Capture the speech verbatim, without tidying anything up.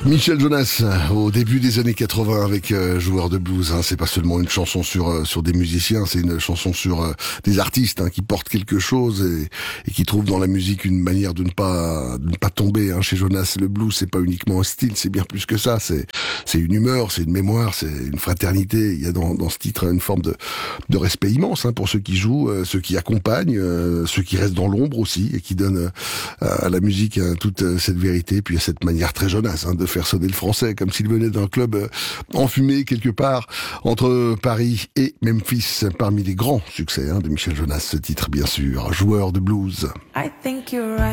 Michel Jonas, au début des années quatre-vingts avec euh, Joueur de blues, hein, c'est pas seulement une chanson sur euh, sur des musiciens, c'est une chanson sur euh, des artistes hein, qui portent quelque chose et, et qui trouvent dans la musique une manière de ne pas de ne pas tomber. Hein. Chez Jonas, le blues c'est pas uniquement un style, c'est bien plus que ça. C'est c'est une humeur, c'est une mémoire, c'est une fraternité. Il y a dans dans ce titre une forme de de respect immense hein, pour ceux qui jouent, euh, ceux qui accompagnent, euh, ceux qui restent dans l'ombre aussi et qui donnent euh, à la musique hein, toute euh, cette vérité. Puis à cette manière très Jonas hein, de faire sonner le français comme s'il venait d'un club euh, enfumé quelque part entre Paris et Memphis, parmi les grands succès hein, de Michel Jonas, ce titre bien sûr, Joueur de blues. I think you're right.